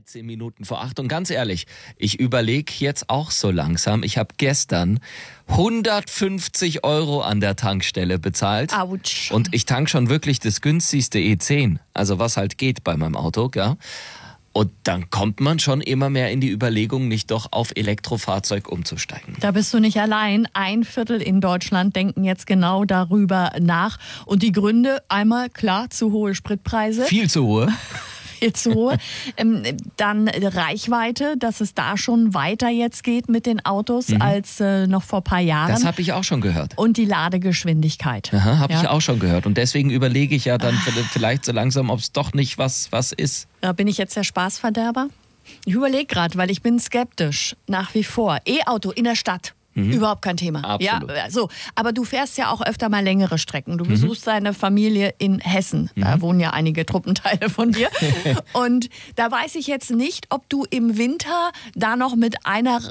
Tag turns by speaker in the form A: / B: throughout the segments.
A: 13 Minuten vor 8 und ganz ehrlich, ich überlege jetzt auch so langsam. Ich habe gestern 150 € an der Tankstelle bezahlt.
B: Autsch.
A: Und ich tank schon wirklich das günstigste E10, also was halt geht bei meinem Auto, gell? Und dann kommt man schon immer mehr in die Überlegung, nicht doch auf Elektrofahrzeug umzusteigen.
B: Da bist du nicht allein. 1/4 in Deutschland denken jetzt genau darüber nach. Und die Gründe, einmal klar, zu hohe Spritpreise.
A: Viel zu hohe.
B: Viel zu hohe. Dann Reichweite, dass es da schon weiter jetzt geht mit den Autos als noch vor ein paar Jahren.
A: Das habe ich auch schon gehört.
B: Und die Ladegeschwindigkeit.
A: Aha, habe ich
B: Ja.
A: auch schon gehört. Und deswegen überlege ich ja dann vielleicht so langsam, ob es doch nicht was ist.
B: Da bin ich jetzt der Spaßverderber? Ich überlege gerade, weil ich bin skeptisch nach wie vor. E-Auto in der Stadt. Überhaupt kein Thema.
A: Absolut.
B: Ja, so. Aber du fährst ja auch öfter mal längere Strecken. Du besuchst deine Familie in Hessen. Da wohnen ja einige Truppenteile von dir. Und da weiß ich jetzt nicht, ob du im Winter da noch mit einer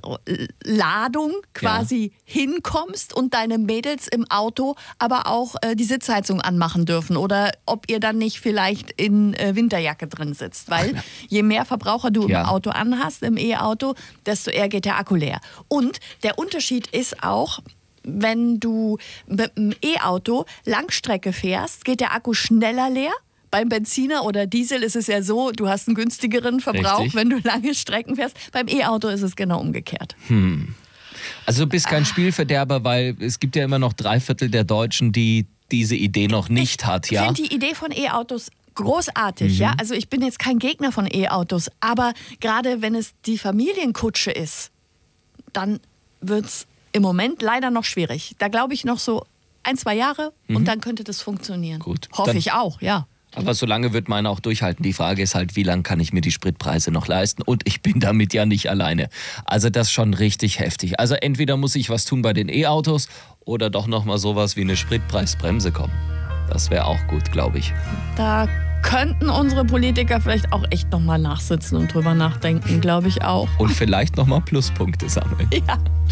B: Ladung quasi hinkommst und deine Mädels im Auto aber auch die Sitzheizung anmachen dürfen. Oder ob ihr dann nicht vielleicht in Winterjacke drin sitzt. Weil je mehr Verbraucher du im Auto anhast, im E-Auto, desto eher geht der Akku leer. Und der Unterschied ist auch, wenn du mit dem E-Auto Langstrecke fährst, geht der Akku schneller leer. Beim Benziner oder Diesel ist es ja so, du hast einen günstigeren Verbrauch,
A: Richtig.
B: wenn du lange Strecken fährst. Beim E-Auto ist es genau umgekehrt.
A: Also du bist kein Spielverderber, weil es gibt ja immer noch 3/4 der Deutschen, die diese Idee noch nicht hat,
B: Ich
A: ja?
B: finde die Idee von E-Autos großartig, ja. Also ich bin jetzt kein Gegner von E-Autos, aber gerade wenn es die Familienkutsche ist, dann wird es im Moment leider noch schwierig. Da glaube ich noch so 1-2 Jahre und dann könnte das funktionieren.
A: Gut.
B: Hoffe
A: Dann-
B: ich auch, ja.
A: Aber solange wird meine auch durchhalten. Die Frage ist halt, wie lange kann ich mir die Spritpreise noch leisten? Und ich bin damit ja nicht alleine. Also das ist schon richtig heftig. Also entweder muss ich was tun bei den E-Autos oder doch nochmal sowas wie eine Spritpreisbremse kommen. Das wäre auch gut, glaube ich.
B: Da könnten unsere Politiker vielleicht auch echt nochmal nachsitzen und drüber nachdenken, glaube ich auch.
A: Und vielleicht nochmal Pluspunkte sammeln.
B: Ja.